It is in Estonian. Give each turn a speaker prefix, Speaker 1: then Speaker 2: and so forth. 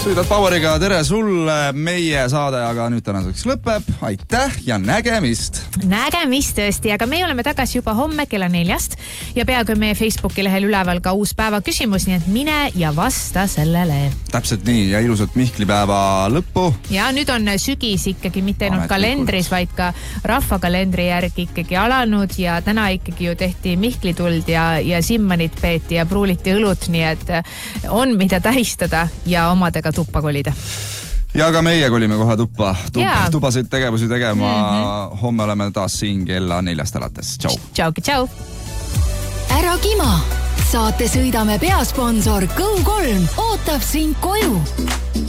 Speaker 1: Sõidad Poweriga, tere sulle, meie saade aga nüüd tänaseks lõpeb. Aitäh ja nägemist!
Speaker 2: Nägemist tõesti, aga meie oleme tagasi juba homme kella 4 ja peaaegu meie Facebooki lehel üleval ka uus päeva küsimus, nii et mine ja vasta sellele.
Speaker 1: Täpselt nii ja ilusat Mihklipäeva lõppu.
Speaker 2: Ja nüüd on sügis ikkagi mitte ainult kalendris, vaid ka rahvakalendri järgi ikkagi alanud ja täna ikkagi ju tehti Mihklituld ja Simmanit peeti ja pruuliti õlut, nii et on mida tähistada ja omadega tuppa kolida.
Speaker 1: Ja ka meie kolime kohe tubasid tegevusi tegema. Homme oleme taas siin kella 4 alates. Tšau.
Speaker 2: Tšau.
Speaker 3: Ära kima. Saate sõidame peasponsor Go3 ootab sind koju.